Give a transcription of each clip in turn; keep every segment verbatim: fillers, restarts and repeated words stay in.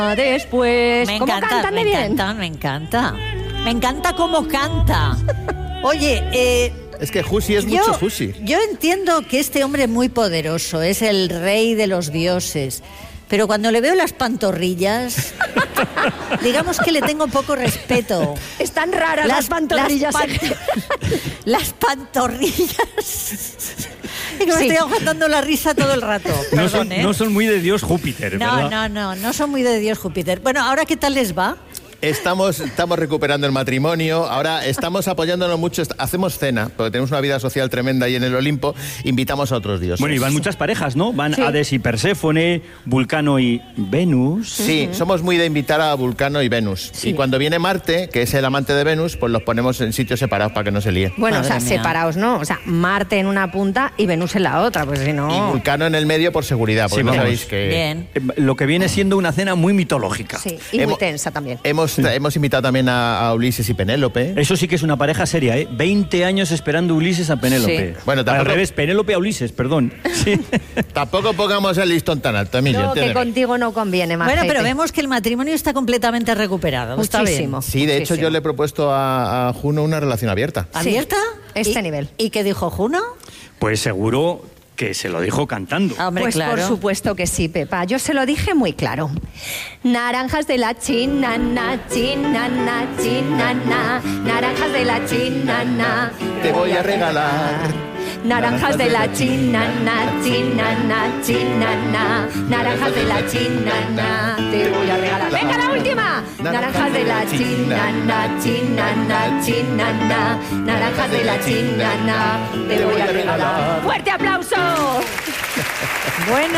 Después, Me ¿cómo encanta, cantan de me bien? encanta, me encanta. Me encanta cómo canta. Oye, eh, Es que Husi es yo, mucho Husi. yo entiendo que este hombre es muy poderoso, es el rey de los dioses. Pero cuando le veo las pantorrillas, digamos que le tengo poco respeto. Están raras las, las pantorrillas. Las, pan- las pantorrillas. Es que me Sí. estoy aguantando la risa todo el rato. No Perdón, son, ¿eh? no son muy de Dios Júpiter, No, ¿verdad? no, no, no son muy de Dios Júpiter. Bueno, ¿ahora qué tal les va? Estamos, estamos recuperando el matrimonio, ahora estamos apoyándonos mucho, est- hacemos cena, porque tenemos una vida social tremenda ahí en el Olimpo, invitamos a otros dioses. Bueno, y van muchas parejas, ¿no? Van Sí. Hades y Perséfone, Vulcano y Venus. Sí, somos muy de invitar a Vulcano y Venus. Sí. Y cuando viene Marte, que es el amante de Venus, pues los ponemos en sitios separados para que no se líe. Bueno, Madre o sea, mía. separados, ¿no? O sea, Marte en una punta y Venus en la otra, pues si Y no... Vulcano en el medio por seguridad, porque Sí, no vamos. sabéis que... Bien. Eh, Lo que viene siendo una cena muy mitológica. Sí, y muy Hemos- tensa también. Hemos, hemos invitado también a, a Ulises y Penélope. Eso sí que es una pareja seria, ¿eh? veinte años esperando Ulises a Penélope. Sí. Bueno, Al tampoco- revés, Penélope a Ulises, perdón. Sí. Tampoco pongamos el listón tan alto, Emilio. No, que entiéndeme. contigo no conviene más. Bueno, pero vemos que el matrimonio está completamente recuperado. Está bien. Muchísimo. Sí, de hecho muchísimo. yo le he propuesto a, a Juno una relación abierta. ¿Abierta? este ¿Y- nivel. ¿Y qué dijo Juno? Pues seguro que se lo dijo cantando. Ah, hombre, Pues claro. por supuesto que sí, Pepa. Yo se lo dije muy claro. Naranjas de la chinana, chinana, chinana. Naranjas de la chinana. Te voy a regalar. Naranjas de la chinana, chinana, chinana. Naranjas de la chinana. Te voy a regalar. ¡Venga, la última! Naranjas de la chinana, chinana, chinana. Naranjas de la chinana. Te voy a regalar. ¡Fuerte aplauso! Bueno.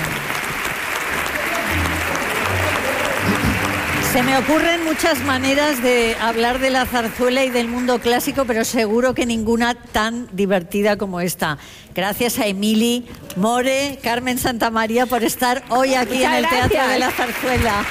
Se me ocurren muchas maneras de hablar de la zarzuela y del mundo clásico, pero seguro que ninguna tan divertida como esta. Gracias a Emili More, Carmen Santamaría, por estar hoy aquí Muchas en el Teatro gracias. de la Zarzuela.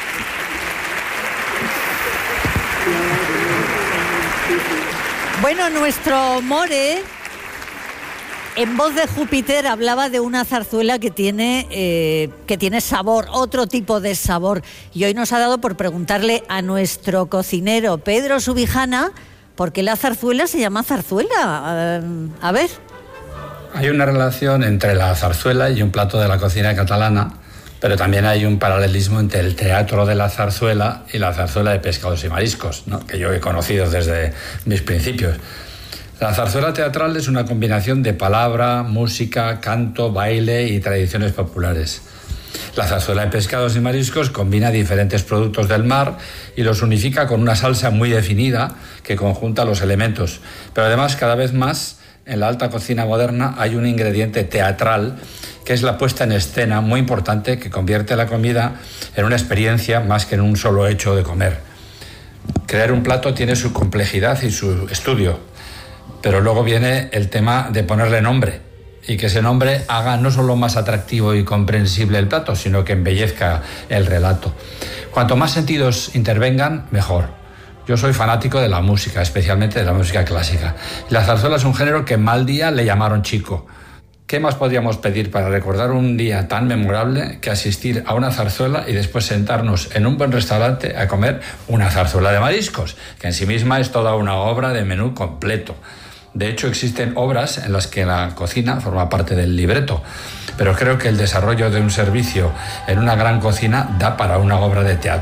Bueno, nuestro More, en voz de Júpiter, hablaba de una zarzuela que tiene, eh, que tiene sabor, otro tipo de sabor. Y hoy nos ha dado por preguntarle a nuestro cocinero Pedro Subijana por qué la zarzuela se llama zarzuela. Eh, a ver. Hay una relación entre la zarzuela y un plato de la cocina catalana, pero también hay un paralelismo entre el teatro de la zarzuela y la zarzuela de pescados y mariscos, ¿no? Que yo he conocido desde mis principios. La zarzuela teatral es una combinación de palabra, música, canto, baile y tradiciones populares. La zarzuela de pescados y mariscos combina diferentes productos del mar y los unifica con una salsa muy definida que conjunta los elementos. Pero además, cada vez más, en la alta cocina moderna hay un ingrediente teatral que es la puesta en escena muy importante que convierte la comida en una experiencia más que en un solo hecho de comer. Crear un plato tiene su complejidad y su estudio, pero luego viene el tema de ponerle nombre y que ese nombre haga no solo más atractivo y comprensible el plato, sino que embellezca el relato. Cuanto más sentidos intervengan, mejor. Yo soy fanático de la música, especialmente de la música clásica. La zarzuela es un género que mal día le llamaron chico. ¿Qué más podríamos pedir para recordar un día tan memorable que asistir a una zarzuela y después sentarnos en un buen restaurante a comer una zarzuela de mariscos, que en sí misma es toda una obra de menú completo? De hecho, existen obras en las que la cocina forma parte del libreto, pero creo que el desarrollo de un servicio en una gran cocina da para una obra de teatro.